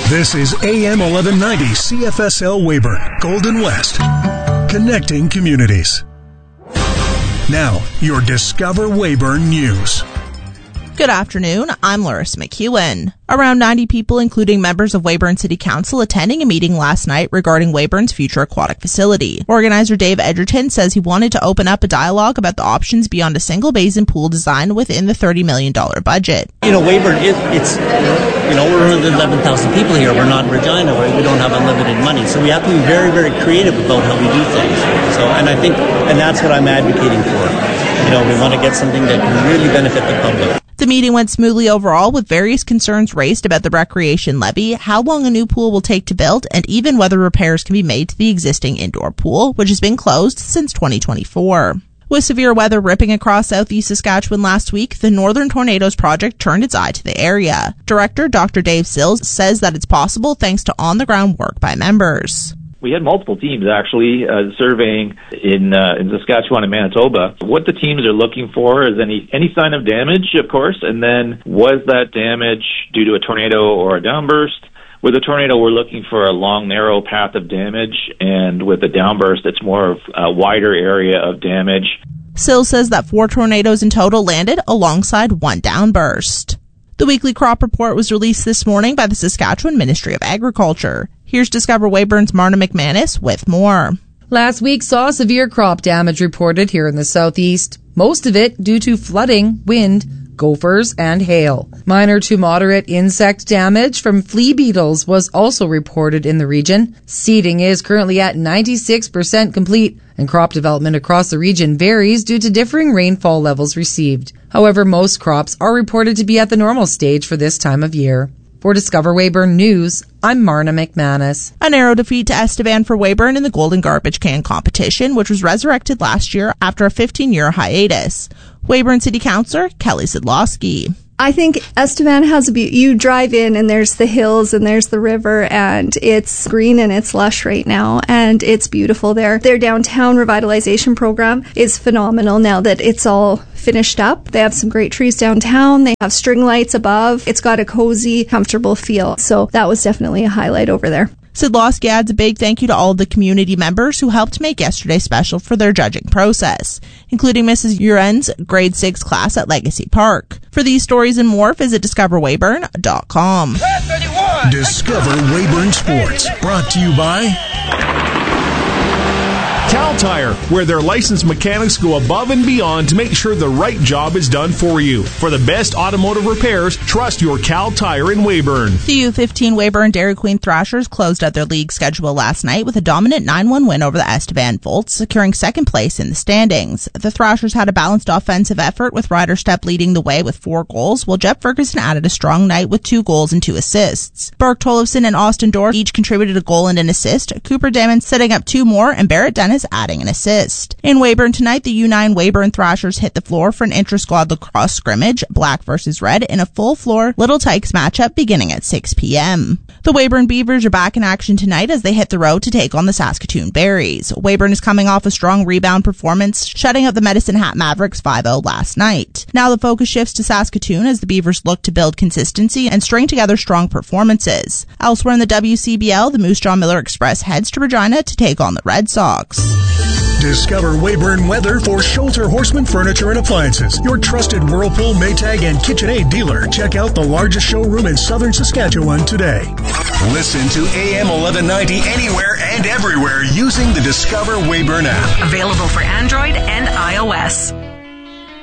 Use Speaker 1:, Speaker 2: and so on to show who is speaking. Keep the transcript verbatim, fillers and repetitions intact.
Speaker 1: This is A M eleven ninety C F S L Weyburn, Golden West, connecting communities. Now, your Discover Weyburn News.
Speaker 2: Good afternoon, I'm Larissa McEwen. Around ninety people, including members of Weyburn City Council, attending a meeting last night regarding Weyburn's future aquatic facility. Organizer Dave Edgerton says he wanted to open up a dialogue about the options beyond a single basin pool design within the thirty million dollars budget.
Speaker 3: You know, Weyburn, it, it's, you know, we're eleven thousand people here. We're not in Regina, right? We don't have unlimited money. So we have to be very, very creative about how we do things. So, and I think, and that's what I'm advocating for. You know, we want to get something that can really benefit the public.
Speaker 2: The meeting went smoothly overall, with various concerns raised about the recreation levy, how long a new pool will take to build, and even whether repairs can be made to the existing indoor pool, which has been closed since twenty twenty-four. With severe weather ripping across southeast Saskatchewan last week, the Northern Tornadoes Project turned its eye to the area. Director Doctor Dave Sills says that it's possible thanks to on-the-ground work by members.
Speaker 4: We had multiple teams actually uh, surveying in uh, in Saskatchewan and Manitoba. What the teams are looking for is any any sign of damage, of course, and then was that damage due to a tornado or a downburst? With a tornado, we're looking for a long, narrow path of damage, and with a downburst, it's more of a wider area of damage.
Speaker 2: Sill says that four tornadoes in total landed alongside one downburst. The weekly crop report was released this morning by the Saskatchewan Ministry of Agriculture. Here's Discover Weyburn's Marna McManus with more.
Speaker 5: Last week saw severe crop damage reported here in the southeast, most of it due to flooding, wind, gophers, and hail. Minor to moderate insect damage from flea beetles was also reported in the region. Seeding is currently at ninety-six percent complete, and crop development across the region varies due to differing rainfall levels received. However, most crops are reported to be at the normal stage for this time of year. For Discover Weyburn News, I'm Marna McManus.
Speaker 2: A narrow defeat to Estevan for Weyburn in the Golden Garbage Can competition, which was resurrected last year after a fifteen-year hiatus. Weyburn City Councillor Kelly Sidlowski.
Speaker 6: I think Estevan has a beauty. You drive in and there's the hills and there's the river, and it's green and it's lush right now, and it's beautiful there. Their downtown revitalization program is phenomenal now that it's all finished up. They have some great trees downtown. They have string lights above. It's got a cozy, comfortable feel. So that was definitely a highlight over there.
Speaker 2: Sidlowski adds a big thank you to all of the community members who helped make yesterday special for their judging process, including Missus Uren's grade six class at Legacy Park. For these stories and more, visit discover weyburn dot com.
Speaker 1: Discover Weyburn Sports, brought to you by
Speaker 7: Cal Tire, where their licensed mechanics go above and beyond to make sure the right job is done for you. For the best automotive repairs, trust your Cal Tire in Weyburn.
Speaker 2: The U fifteen Weyburn Dairy Queen Thrashers closed out their league schedule last night with a dominant nine one win over the Estevan Volts, securing second place in the standings. The Thrashers had a balanced offensive effort, with Ryder Stepp leading the way with four goals, while Jeff Ferguson added a strong night with two goals and two assists. Burke Tollefson and Austin Dorff each contributed a goal and an assist, Cooper Damon setting up two more, and Barrett Dennis adding an assist. In Weyburn tonight, the U nine Weyburn Thrashers hit the floor for an intra-squad lacrosse scrimmage, black versus red, in a full-floor Little Tykes matchup beginning at six p.m. The Weyburn Beavers are back in action tonight as they hit the road to take on the Saskatoon Berries. Weyburn is coming off a strong rebound performance, shutting out the Medicine Hat Mavericks five oh last night. Now the focus shifts to Saskatoon as the Beavers look to build consistency and string together strong performances. Elsewhere in the W C B L, the Moose Jaw Miller Express heads to Regina to take on the Red Sox.
Speaker 1: Discover Weyburn weather for Schulter Horseman Furniture and Appliances, your trusted Whirlpool, Maytag, and KitchenAid dealer. Check out the largest showroom in southern Saskatchewan today.
Speaker 8: Listen to A M eleven ninety anywhere and everywhere using the Discover Weyburn app.
Speaker 9: Available for Android and iOS.